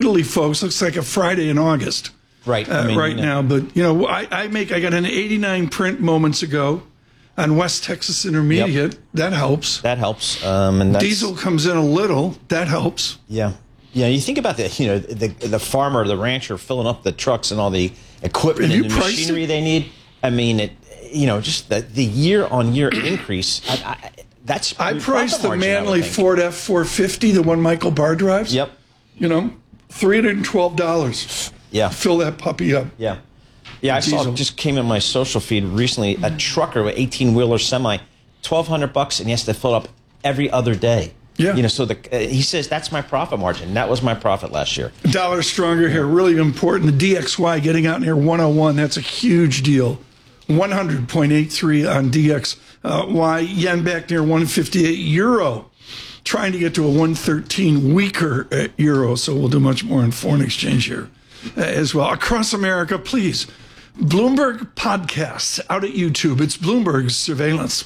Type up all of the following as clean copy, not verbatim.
brutally, folks, looks like a Friday in August. Right. Now. But, I got an 89 print moments ago on West Texas Intermediate. Yep. That helps. And diesel comes in a little. That helps. Yeah. Yeah, you think about the farmer, the rancher filling up the trucks and all the equipment and the machinery they need. I mean, just the year-on-year increase. I priced the Manley Ford F450, the one Michael Barr drives. Yep. $312. Yeah. Fill that puppy up. Yeah. Yeah, I saw, just came in my social feed recently, a trucker with 18-wheeler semi, $1,200, and he has to fill it up every other day. Yeah. So he says that's my profit margin. That was my profit last year. Dollar stronger here, really important. The DXY getting out near 101, that's a huge deal. 100.83 on DXY. Yen back near 158. Euro trying to get to a 113 weaker euro. So we'll do much more in foreign exchange here as well. Across America, please. Bloomberg Podcasts out at YouTube. It's Bloomberg's Surveillance.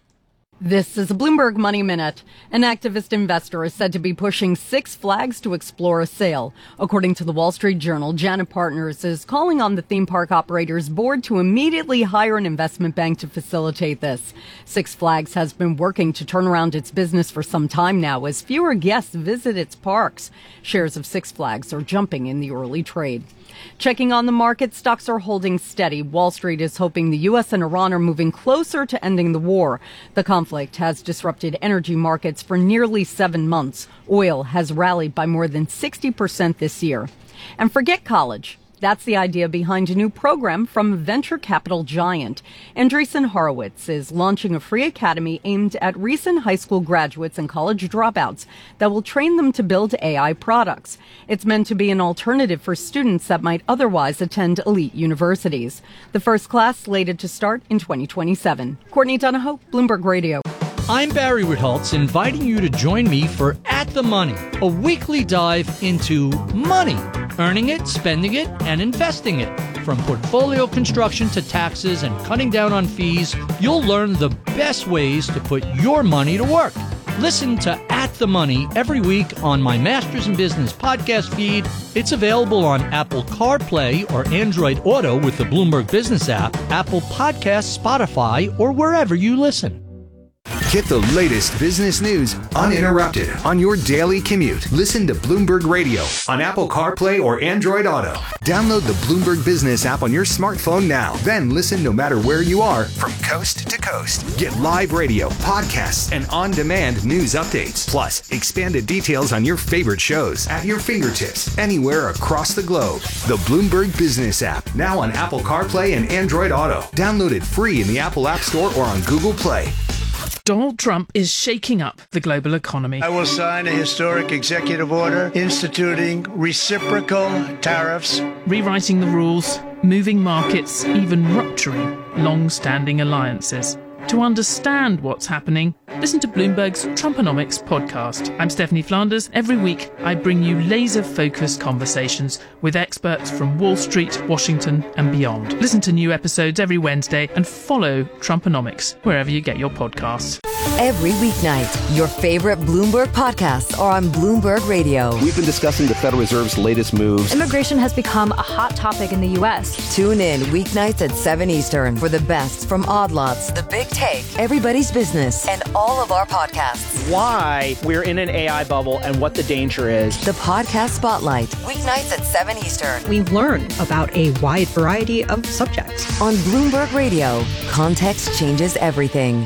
This is a Bloomberg Money Minute. An activist investor is said to be pushing Six Flags to explore a sale. According to the Wall Street Journal, Janet Partners is calling on the theme park operator's board to immediately hire an investment bank to facilitate this. Six Flags has been working to turn around its business for some time now as fewer guests visit its parks. Shares of Six Flags are jumping in the early trade. Checking on the market, stocks are holding steady. Wall Street is hoping the U.S. and Iran are moving closer to ending the war. The conflict has disrupted energy markets for nearly 7 months. Oil has rallied by more than 60% this year. And forget college. That's the idea behind a new program from venture capital giant. Andreessen Horowitz is launching a free academy aimed at recent high school graduates and college dropouts that will train them to build AI products. It's meant to be an alternative for students that might otherwise attend elite universities. The first class slated to start in 2027. Courtney Donahoe, Bloomberg Radio. I'm Barry Ritholtz, inviting you to join me for At the Money, a weekly dive into money, earning it, spending it, and investing it. From portfolio construction to taxes and cutting down on fees, you'll learn the best ways to put your money to work. Listen to At the Money every week on my Masters in Business podcast feed. It's available on Apple CarPlay or Android Auto with the Bloomberg Business app, Apple Podcasts, Spotify, or wherever you listen. Get the latest business news uninterrupted on your daily commute. Listen to Bloomberg Radio on Apple CarPlay or Android Auto. Download the Bloomberg Business app on your smartphone now. Then listen no matter where you are from coast to coast. Get live radio, podcasts, and on-demand news updates. Plus, expanded details on your favorite shows at your fingertips anywhere across the globe. The Bloomberg Business app, now on Apple CarPlay and Android Auto. Download it free in the Apple App Store or on Google Play. Donald Trump is shaking up the global economy. I will sign a historic executive order instituting reciprocal tariffs, rewriting the rules, moving markets, even rupturing long-standing alliances. To understand what's happening, listen to Bloomberg's Trumponomics podcast. I'm Stephanie Flanders. Every week, I bring you laser-focused conversations with experts from Wall Street, Washington, and beyond. Listen to new episodes every Wednesday and follow Trumponomics wherever you get your podcasts. Every weeknight, your favorite Bloomberg podcasts are on Bloomberg Radio. We've been discussing the Federal Reserve's latest moves. Immigration has become a hot topic in the U.S. Tune in weeknights at 7 Eastern for the best from Odd Lots, The Big Take, Everybody's Business, and all of our podcasts. Why we're in an AI bubble and what the danger is. The Podcast Spotlight, weeknights at 7 Eastern. We learn about a wide variety of subjects. On Bloomberg Radio, context changes everything.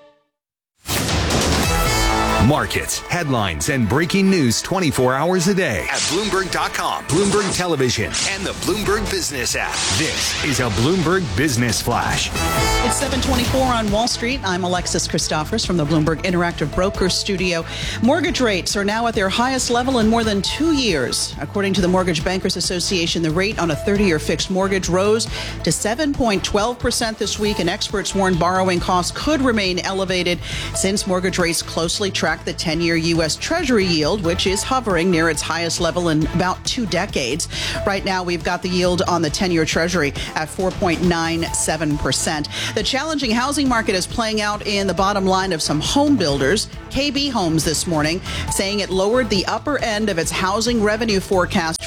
Markets, headlines, and breaking news 24 hours a day at Bloomberg.com, Bloomberg Television, and the Bloomberg Business app. This is a Bloomberg Business Flash. It's 7:24 on Wall Street. I'm Alexis Christophers from the Bloomberg Interactive Brokers Studio. Mortgage rates are now at their highest level in more than 2 years. According to the Mortgage Bankers Association, the rate on a 30-year fixed mortgage rose to 7.12% this week, and experts warn borrowing costs could remain elevated since mortgage rates closely track the 10-year U.S. Treasury yield, which is hovering near its highest level in about 2 decades. Right now, we've got the yield on the 10-year Treasury at 4.97%. The challenging housing market is playing out in the bottom line of some home builders. KB Homes this morning saying it lowered the upper end of its housing revenue forecast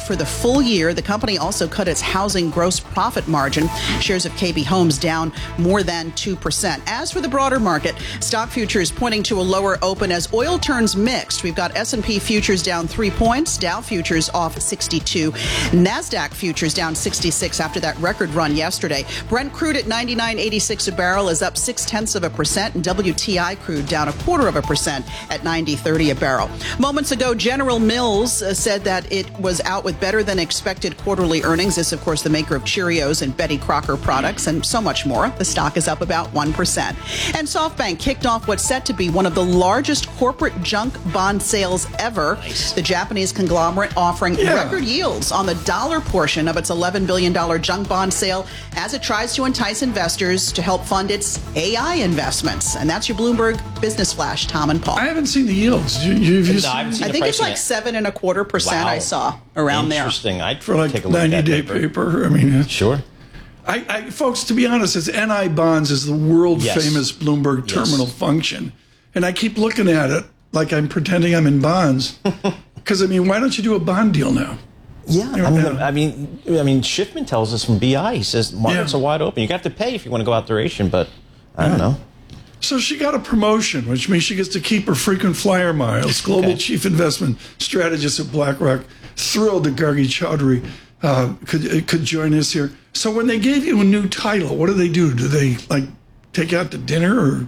for the full year. The company also cut its housing gross profit margin. Shares of KB Homes down more than 2%. As for the broader market, stock futures pointing to a lower open as oil turns mixed. We've got S&P futures down 3 points, Dow futures off 62, NASDAQ futures down 66 after that record run yesterday. Brent crude at 99.86 a barrel is up 0.6%, and WTI crude down 0.25% at 90.30 a barrel. Moments ago, General Mills said that it was out with better than expected quarterly earnings. This, of course, the maker of Cheerios and Betty Crocker products and so much more. The stock is up about 1%. And SoftBank kicked off what's set to be one of the largest corporate junk bond sales ever. Nice. The Japanese conglomerate offering record yields on the dollar portion of its $11 billion junk bond sale as it tries to entice investors to help fund its AI investments. And that's your Bloomberg Business Flash, Tom and Paul. I haven't seen the yields. You've seen? I think it's like 7.25%. Wow. I saw around there. Interesting. I'd for like take a look at that 90-day paper. I mean, sure. Folks, to be honest, it's NI Bonds is the world famous Bloomberg terminal function, and I keep looking at it like I'm pretending I'm in bonds. Because I mean, why don't you do a bond deal now? Yeah, I mean, Schiffman tells us from BI. He says markets are wide open. You have to pay if you want to go out duration, but I don't know. So she got a promotion, which means she gets to keep her frequent flyer miles. Global Chief Investment Strategist at BlackRock. Thrilled that Gargi Chaudhry could join us here. So when they gave you a new title, what do? Do they like take out to dinner, or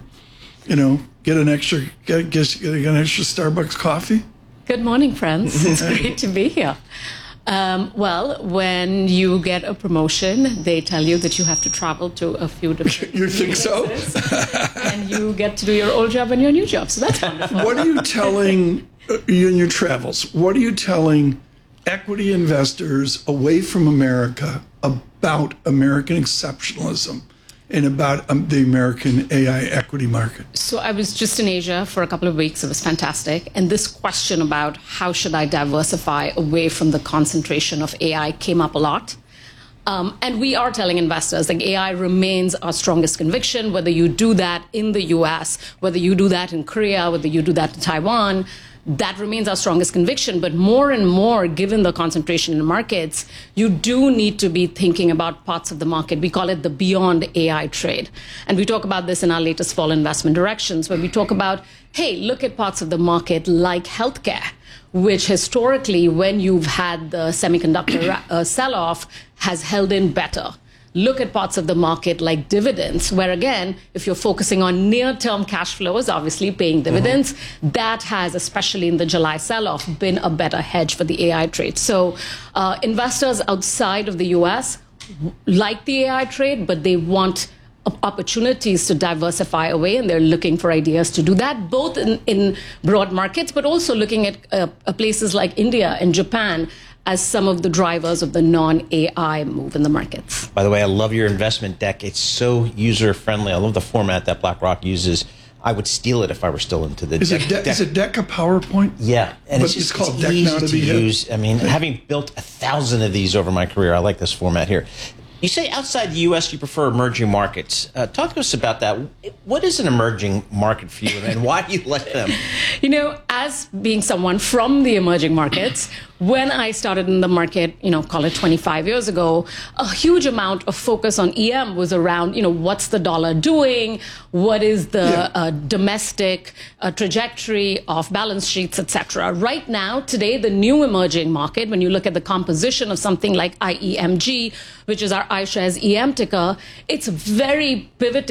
get an extra Starbucks coffee? Good morning, friends. It's great to be here. Well, when you get a promotion, they tell you that you have to travel to a few different You think so? And you get to do your old job and your new job. So that's wonderful. What are you telling in your travels? What are you telling equity investors away from America about American exceptionalism and about the American AI equity market? So I was just in Asia for a couple of weeks. It was fantastic. And this question about how should I diversify away from the concentration of AI came up a lot. And we are telling investors that AI remains our strongest conviction, whether you do that in the US, whether you do that in Korea, whether you do that in Taiwan. That remains our strongest conviction. But more and more, given the concentration in markets, you do need to be thinking about parts of the market. We call it the beyond AI trade. And we talk about this in our latest fall investment directions, where we talk about, hey, look at parts of the market like healthcare, which historically, when you've had the semiconductor sell-off, has held in better. Look at parts of the market like dividends, where again, if you're focusing on near-term cash flows, obviously paying dividends, that has, especially in the July sell-off, been a better hedge for the AI trade. So investors outside of the US like the AI trade, but they want opportunities to diversify away, and they're looking for ideas to do that, both in broad markets, but also looking at places like India and Japan as some of the drivers of the non-AI move in the markets. By the way, I love your investment deck. It's so user-friendly. I love the format that BlackRock uses. I would steal it if I were still into the deck. Is it deck a PowerPoint? Yeah. And but it's called deck easy now to be use. I mean, having built 1,000 of these over my career, I like this format here. You say outside the U.S. you prefer emerging markets. Talk to us about that. What is an emerging market for you, and why do you like them? As being someone from the emerging markets, when I started in the market, call it 25 years ago, a huge amount of focus on EM was around, what's the dollar doing? What is the domestic trajectory of balance sheets, etc. Right now, today, the new emerging market, when you look at the composition of something like IEMG, which is our iShares EM ticker, it's very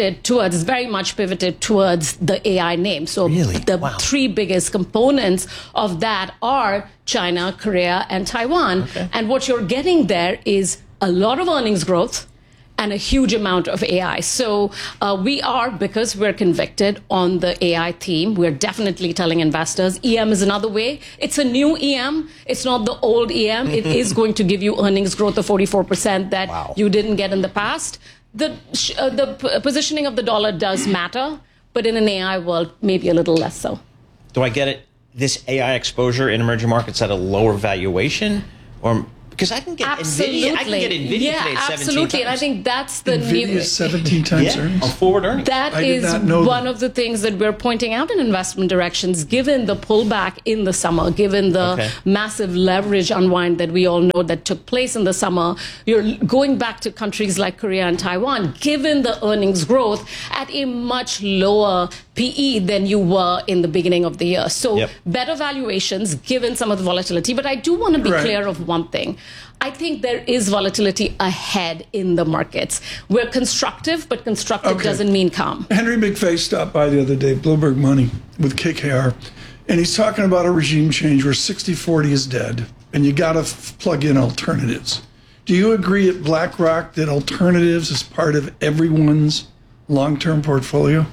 much pivoted towards the AI name. So the three biggest components of that are China, Korea, and Taiwan. Okay. And what you're getting there is a lot of earnings growth and a huge amount of AI. So because we're convicted on the AI theme, we're definitely telling investors EM is another way. It's a new EM. It's not the old EM. It is going to give you earnings growth of 44% that you didn't get in the past. The positioning of the dollar does matter, but in an AI world, maybe a little less so. Do I get it? This AI exposure in emerging markets at a lower valuation, or Because I can get NVIDIA. I can get NVIDIA today at 17 absolutely. times. And I think that's the NVIDIA 17 times earnings? On forward earnings. That is one of the things that we're pointing out in investment directions, given the pullback in the summer, given the massive leverage unwind that we all know that took place in the summer. You're going back to countries like Korea and Taiwan, given the earnings growth at a much lower PE than you were in the beginning of the year. So better valuations, given some of the volatility. But I do want to be clear of one thing. I think there is volatility ahead in the markets. We're constructive, but constructive doesn't mean calm. Henry McVeigh stopped by the other day, Bloomberg Money, with KKR, and he's talking about a regime change where 60-40 is dead, and you got to plug in alternatives. Do you agree at BlackRock that alternatives is part of everyone's long-term portfolio?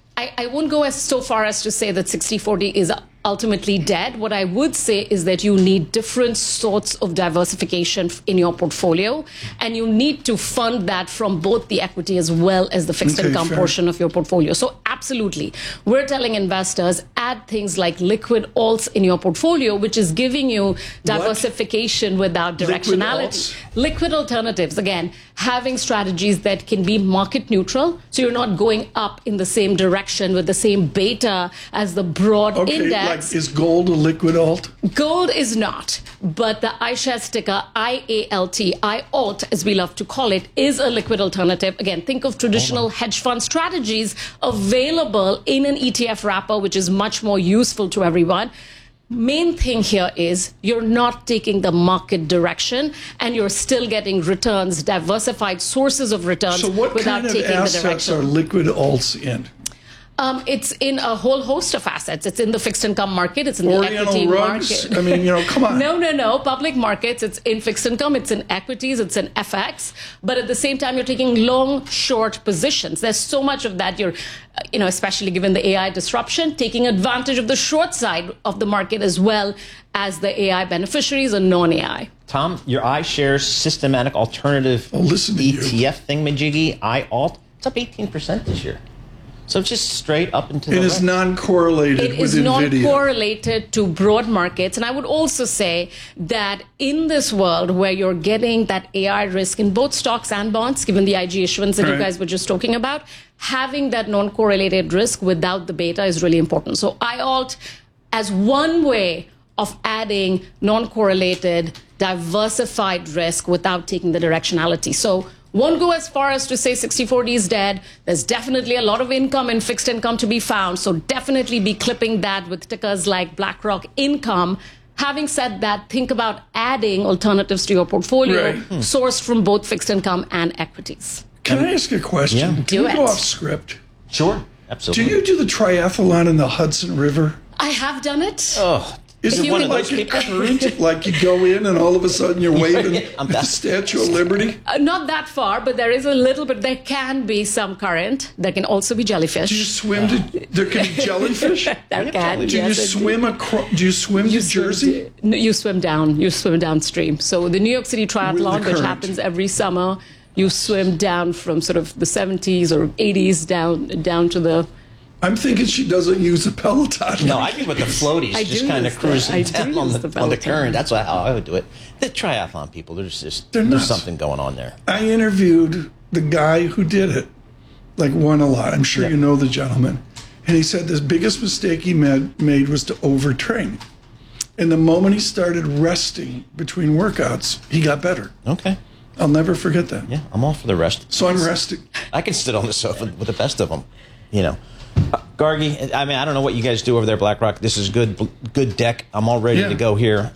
I won't go so far as to say that 60-40 is ultimately dead. What I would say is that you need different sorts of diversification in your portfolio, and you need to fund that from both the equity as well as the fixed income portion of your portfolio. So absolutely, we're telling investors, add things like liquid alts in your portfolio, which is giving you diversification without directionality. Liquid alternatives, again, having strategies that can be market neutral, so you're not going up in the same direction with the same beta as the broad index. Is gold a liquid alt? Gold is not, but the iShares ticker, IALT, IALT, as we love to call it, is a liquid alternative. Again, think of traditional hedge fund strategies available in an ETF wrapper, which is much more useful to everyone. Main thing here is you're not taking the market direction, and you're still getting returns, diversified sources of returns without taking the direction. So what kind of assets are liquid alts in? It's in a whole host of assets. It's in the fixed income market. It's in Oriental the equity rugs? market. I mean, come on. No. Public markets. It's in fixed income. It's in equities. It's in FX. But at the same time, you're taking long, short positions. There's so much of that. You're, especially given the AI disruption, taking advantage of the short side of the market as well as the AI beneficiaries and non-AI. Tom, your iShares systematic alternative ETF thingamajiggy, IALT, it's up 18% this year. So it's just straight up into the It is non-correlated with NVIDIA. It is non-correlated to broad markets. And I would also say that in this world where you're getting that AI risk in both stocks and bonds, given the IG issuance that you guys were just talking about, having that non-correlated risk without the beta is really important. So IALT, as one way of adding non-correlated, diversified risk without taking the directionality. So won't go as far as to say 60-40 is dead. There's definitely a lot of income and fixed income to be found. So definitely be clipping that with tickers like BlackRock Income. Having said that, think about adding alternatives to your portfolio sourced from both fixed income and equities. Can I ask a question? Yeah. Can we go off script? Sure, absolutely. Do you do the triathlon in the Hudson River? I have done it. Oh. Isn't it like a current? Like you go in and all of a sudden you're waving the Statue of Liberty? Not that far, but there is a little bit. There can be some current. There can also be jellyfish. Do you swim to? There can be jellyfish. There can. Do you swim across? Do you swim to Jersey? No, you swim down. You swim downstream. So the New York City Triathlon, which happens every summer, you swim down from sort of the 70s or 80s down to the. I'm thinking she doesn't use a Peloton. No, I do with the floaties, just kind of cruising down on the current. That's how I would do it. The triathlon people, there's something going on there. I interviewed the guy who did it, won a lot. I'm sure you know the gentleman. And he said the biggest mistake he made was to overtrain. And the moment he started resting between workouts, he got better. Okay. I'll never forget that. Yeah, I'm all for the rest. So I'm resting. I can sit on the sofa with the best of them, Gargi, I mean, I don't know what you guys do over there, BlackRock. This is good deck. I'm all ready to go here.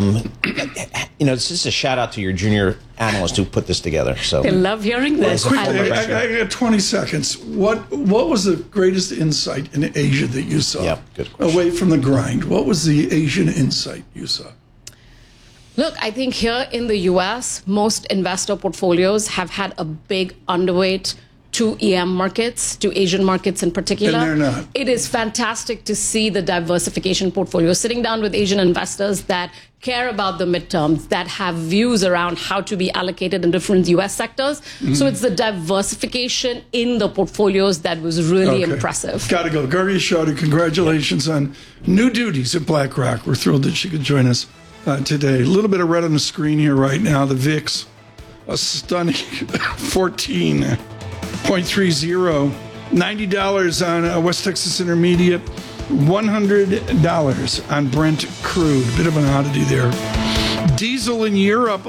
This is a shout out to your junior analyst who put this together. So I love hearing this. Quickly, I got 20 seconds. What was the greatest insight in Asia that you saw? Yeah, good question. Away from the grind, what was the Asian insight you saw? Look, I think here in the U.S., most investor portfolios have had a big underweight to EM markets, to Asian markets in particular. And they're not. It is fantastic to see the diversification portfolio, sitting down with Asian investors that care about the midterms, that have views around how to be allocated in different U.S. sectors. Mm-hmm. So it's the diversification in the portfolios that was really impressive. Got to go. Gargi Shodha, congratulations on new duties at BlackRock. We're thrilled that she could join us today. A little bit of red on the screen here right now. The VIX, a stunning 14.30. $90 on West Texas Intermediate. $100 on Brent crude. Bit of an oddity there. Diesel in Europe.